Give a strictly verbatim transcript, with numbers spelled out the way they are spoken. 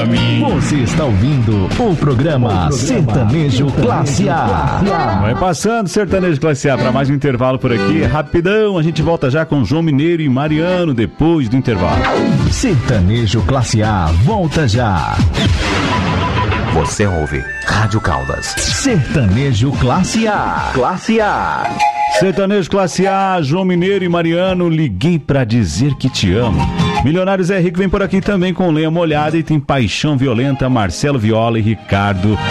pra mim. Você está ouvindo o programa, o programa Sertanejo Classe A. Vai passando Sertanejo Classe A para mais um intervalo por aqui. Rapidão, a gente volta já com João Mineiro e Mariano depois do intervalo. Sertanejo Classe A, volta já. Você ouve Rádio Caldas. Sertanejo Classe A. Classe A. Sertanejo Classe A, João Mineiro e Mariano, liguei pra dizer que te amo. Milionários é Rico vem por aqui também com lenha molhada e tem Paixão Violenta, Marcelo Viola e Ricardo